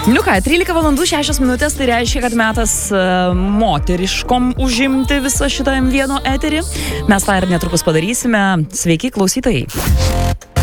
Nu ką, 13 valandų 6 minutės, tai reiškia, kad metas moteriškom užimti visą šitą M1 eterį. Mes tą ir netrukus padarysime. Sveiki, klausytojai.